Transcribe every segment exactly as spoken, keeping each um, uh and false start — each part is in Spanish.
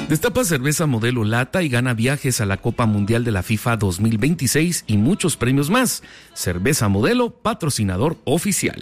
Destapa cerveza modelo lata y gana viajes a la Copa Mundial de la FIFA dos mil veintiséis y muchos premios más. Cerveza Modelo, patrocinador oficial.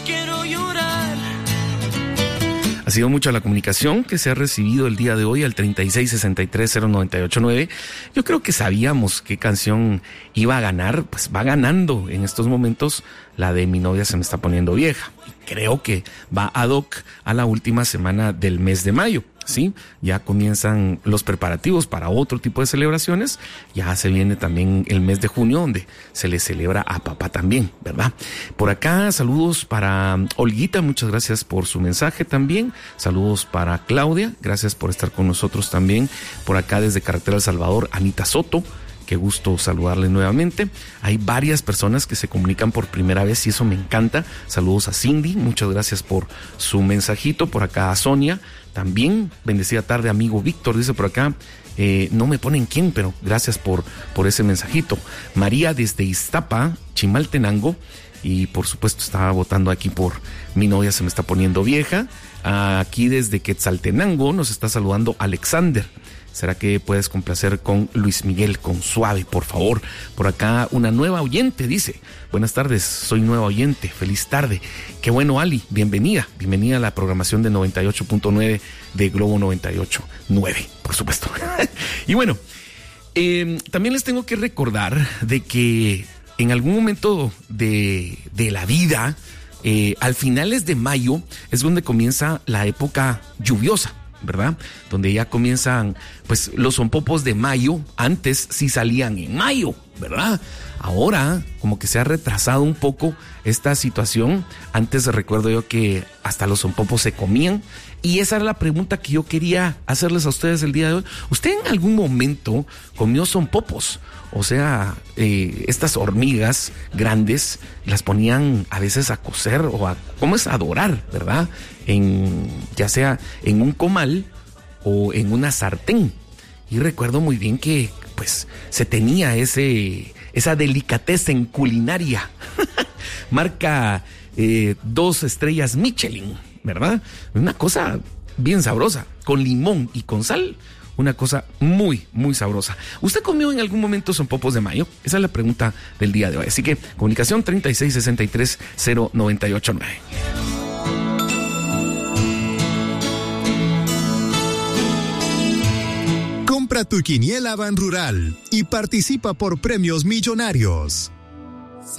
Ha sido mucha la comunicación que se ha recibido el día de hoy al treinta y seis sesenta y tres cero noventa y ocho nueve. Yo creo que sabíamos qué canción iba a ganar, pues va ganando en estos momentos la de Mi novia se me está poniendo vieja. Y creo que va ad hoc a la última semana del mes de mayo. Sí, ya comienzan los preparativos para otro tipo de celebraciones. Ya se viene también el mes de junio, donde se le celebra a papá también, ¿verdad? Por acá, saludos para Olguita, muchas gracias por su mensaje también. Saludos para Claudia, gracias por estar con nosotros también. Por acá desde Carretera El Salvador, Anita Soto. Qué gusto saludarle nuevamente. Hay varias personas que se comunican por primera vez y eso me encanta. Saludos a Cindy, muchas gracias por su mensajito. Por acá a Sonia, también bendecida tarde, amigo Víctor, dice por acá. Eh, no me ponen quién, pero gracias por, por ese mensajito. María desde Iztapa, Chimaltenango, y por supuesto estaba votando aquí por Mi novia se me está poniendo vieja. Aquí desde Quetzaltenango nos está saludando Alexander. ¿Será que puedes complacer con Luis Miguel, con Suave, por favor? Por acá una nueva oyente dice, buenas tardes, soy nueva oyente, feliz tarde. Qué bueno, Ali, bienvenida, bienvenida a la programación de noventa y ocho punto nueve de Globo noventa y ocho punto nueve, por supuesto. Y bueno, eh, también les tengo que recordar de que en algún momento de, de la vida, eh, al finales de mayo es donde comienza la época lluviosa, ¿verdad? Donde ya comienzan, pues, los sonpopos de mayo. Antes sí salían en mayo, ¿verdad? Ahora, como que se ha retrasado un poco esta situación. Antes recuerdo yo que hasta los sonpopos se comían. Y esa era la pregunta que yo quería hacerles a ustedes el día de hoy. ¿Usted en algún momento comió sonpopos? O sea, eh, estas hormigas grandes las ponían a veces a cocer o a, ¿cómo es? A dorar, ¿verdad? En, ya sea en un comal o en una sartén. Y recuerdo muy bien que, pues, se tenía ese, esa delicateza en culinaria. Marca eh, dos estrellas Michelin, ¿verdad? Una cosa bien sabrosa, con limón y con sal. Una cosa muy, muy sabrosa. ¿Usted comió en algún momento sonpopos de mayo? Esa es la pregunta del día de hoy. Así que, comunicación treinta y seis sesenta y tres cero noventa y ocho nueve. Compra tu quiniela Ban Rural y participa por premios millonarios.